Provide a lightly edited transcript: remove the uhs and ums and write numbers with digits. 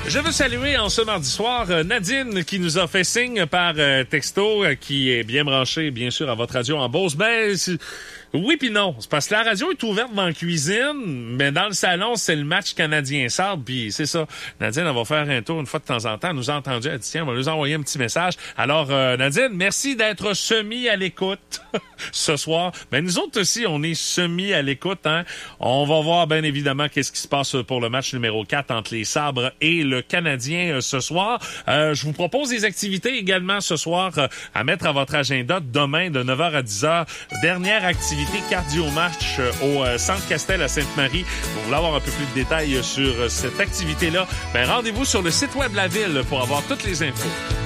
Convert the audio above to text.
Je veux saluer en ce mardi soir Nadine qui nous a fait signe par texto, qui est bien branchée, bien sûr, à votre radio en Beauce. Ben, oui puis non. C'est parce que la radio est ouverte dans la cuisine, mais dans le salon, c'est le match canadien-Sardes, puis c'est ça. Nadine, elle va faire un tour une fois de temps en temps. Elle nous a entendu, elle dit, tiens, on va nous envoyer un petit message. Alors, Nadine, merci d'être semi à l'écoute ce soir. Ben, nous autres aussi, on est semi à l'écoute, hein. On va voir, bien évidemment, qu'est-ce qui se passe pour le match numéro 4 entre les Sabres et le Canadien ce soir. Je vous propose des activités également ce soir à mettre à votre agenda. Demain, de 9h à 10h, dernière activité cardio-match au Centre Castel à Sainte-Marie. Vous voulez avoir un peu plus de détails sur cette activité-là? Ben, rendez-vous sur le site web de la ville pour avoir toutes les infos.